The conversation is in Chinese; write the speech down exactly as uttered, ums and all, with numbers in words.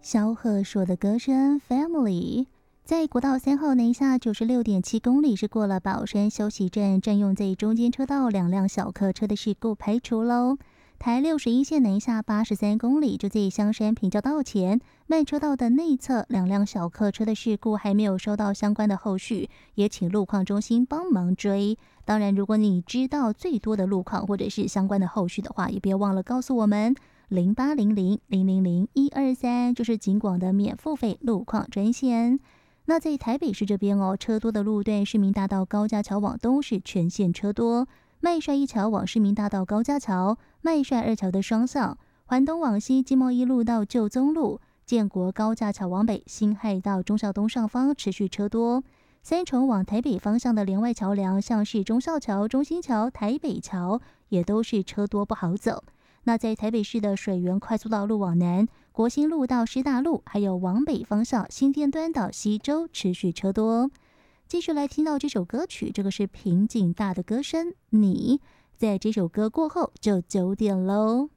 萧贺说的歌声 Family。 在国道三号南下 九十六点七 公里是过了宝山休息站，占用在中间车道两辆小客车的事故排除喽。台六十一线南下八十三公里，就在香山平交道前慢车道的内侧两辆小客车的事故还没有收到相关的后续，也请路况中心帮忙追。当然如果你知道最多的路况或者是相关的后续的话，也别忘了告诉我们零八零零零零零一二三，就是警广的免付费路况专线。那在台北市这边哦，车多的路段，市民大道高架桥往东是全线车多，麦帅一桥往市民大道高架桥，麦帅二桥的双向，环东往西经贸一路到旧宗路，建国高架桥往北，辛亥到忠孝东上方持续车多。三重往台北方向的连外桥梁，像是忠孝桥、中心桥、台北桥，也都是车多不好走。那在台北市的水源快速道路往南，国兴路到师大路，还有往北方向新店端到西周持续车多。继续来听到这首歌曲，这个是平井大的歌声，你在这首歌过后就九点喽。